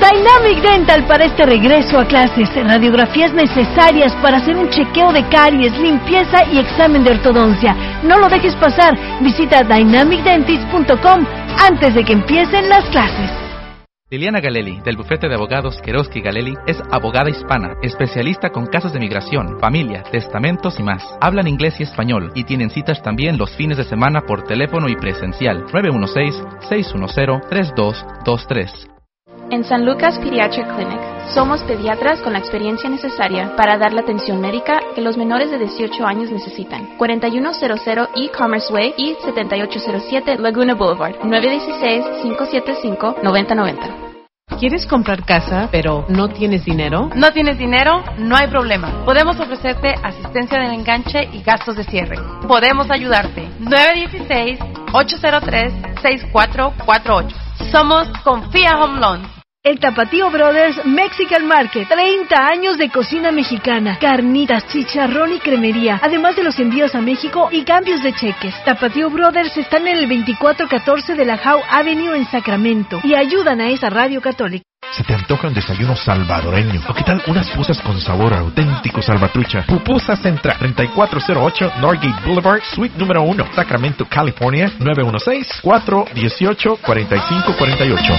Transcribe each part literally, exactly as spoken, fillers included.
Dynamic Dental para este regreso a clases. Radiografías necesarias para hacer un chequeo de caries, limpieza y examen de ortodoncia. No lo dejes pasar. Visita dynamic dentist punto com antes de que empiecen las clases. Liliana Galelli, del bufete de abogados Querosky Galelli, es abogada hispana, especialista con casos de migración, familia, testamentos y más. Hablan inglés y español y tienen citas también los fines de semana por teléfono y presencial. nueve uno seis, seis uno cero, tres dos dos tres. En San Lucas Pediatric Clinic, somos pediatras con la experiencia necesaria para dar la atención médica que los menores de dieciocho años necesitan. cuarenta y uno cero cero E-Commerce Way y setenta y ocho cero siete Laguna Boulevard, nueve uno seis, cinco siete cinco, nueve cero nueve cero. ¿Quieres comprar casa, pero no tienes dinero? ¿No tienes dinero? No hay problema. Podemos ofrecerte asistencia del enganche y gastos de cierre. Podemos ayudarte. nueve uno seis, ocho cero tres, seis cuatro cuatro ocho. Somos Confía Home Loans. El Tapatío Brothers Mexican Market. treinta años de cocina mexicana. Carnitas, chicharrón y cremería. Además de los envíos a México y cambios de cheques. Tapatío Brothers están en el veinticuatro catorce de la Howe Avenue en Sacramento. Y ayudan a esa radio católica. ¿Se te antoja un desayuno salvadoreño? ¿O qué tal unas pupusas con sabor auténtico salvatrucha? Pupusa Central, treinta y cuatro cero ocho Norgate Boulevard, Suite número uno, Sacramento, California, nueve uno seis, cuatro uno ocho, cuatro cinco cuatro ocho.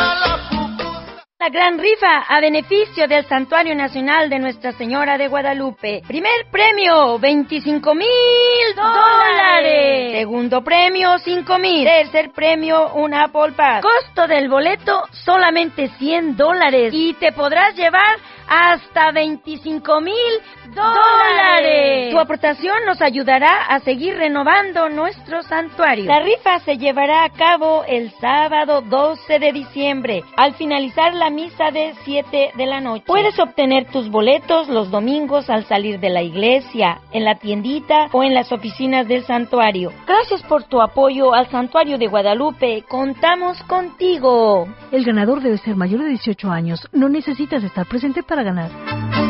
La gran rifa a beneficio del Santuario Nacional de Nuestra Señora de Guadalupe. Primer premio, veinticinco mil dólares. Segundo premio, cinco mil. Tercer premio, un Apple Pass. Costo del boleto, solamente cien dólares. Y te podrás llevar hasta veinticinco mil dólares. Tu aportación nos ayudará a seguir renovando nuestro santuario. La rifa se llevará a cabo el sábado doce de diciembre, al finalizar la misa de siete de la noche. Puedes obtener tus boletos los domingos al salir de la iglesia, en la tiendita o en las oficinas del santuario. Gracias por tu apoyo al Santuario de Guadalupe. Contamos contigo. El ganador debe ser mayor de dieciocho años. No necesitas estar presente para ganar.